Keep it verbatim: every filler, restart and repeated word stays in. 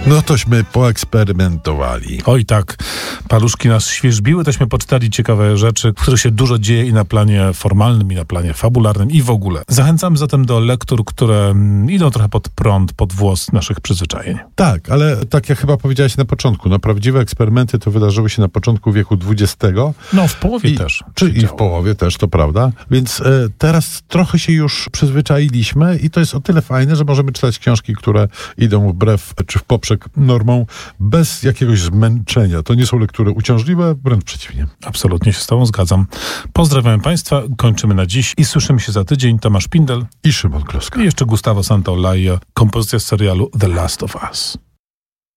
No tośmy poeksperymentowali. Oj tak, paluszki nas świeżbiły, tośmy poczytali ciekawe rzeczy, w których się dużo dzieje i na planie formalnym, i na planie fabularnym, i w ogóle. Zachęcamy zatem do lektur, które idą trochę pod prąd, pod włos naszych przyzwyczajeń. Tak, ale tak jak chyba powiedziałeś na początku, no prawdziwe eksperymenty to wydarzyły się na początku wieku dwudziestego. No w połowie I, też. Czy i w połowie też, to prawda. Więc e, teraz trochę się już przyzwyczailiśmy i to jest o tyle fajne, że możemy czytać książki, które idą wbrew czy w poprzek normą, bez jakiegoś zmęczenia. To nie są lektury uciążliwe, wręcz przeciwnie. Absolutnie się z tobą zgadzam. Pozdrawiam Państwa, kończymy na dziś i słyszymy się za tydzień. Tomasz Pindel i Szymon Kloska. I jeszcze Gustavo Santaolalla, kompozycja z serialu The Last of Us.